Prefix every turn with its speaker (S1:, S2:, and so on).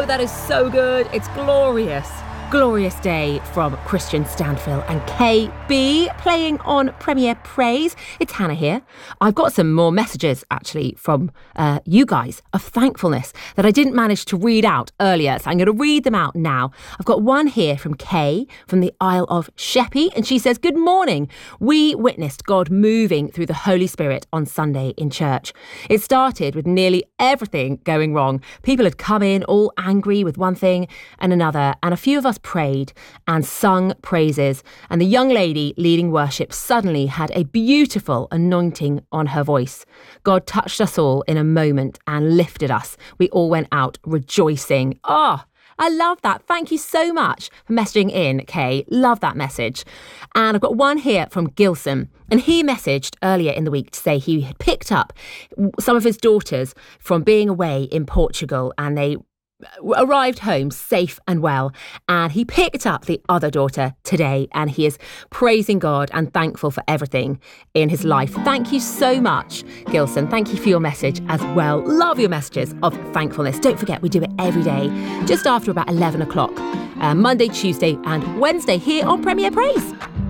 S1: that is so good. It's glorious. Glorious Day from Christian Stanfill and KB playing on Premier Praise. It's Hannah here. I've got some more messages actually from you guys of thankfulness that I didn't manage to read out earlier, so I'm going to read them out now. I've got one here from Kay from the Isle of Sheppey, and she says, "Good morning. We witnessed God moving through the Holy Spirit on Sunday in church. It started with nearly everything going wrong. People had come in all angry with one thing and another, and a few of us prayed and sung praises, and the young lady leading worship suddenly had a beautiful anointing on her voice. God touched us all in a moment and lifted us. We all went out rejoicing." Oh, I love that. Thank you so much for messaging in, Kay. Love that message. And I've got one here from Gilson. And he messaged earlier in the week to say he had picked up some of his daughters from being away in Portugal, and they arrived home safe and well, and he picked up the other daughter today, and he is praising God and thankful for everything in his life. Thank you so much, Gilson. Thank you for your message as well. Love your messages of thankfulness. Don't forget, we do it every day just after about 11 o'clock, Monday, Tuesday and Wednesday here on Premier Praise.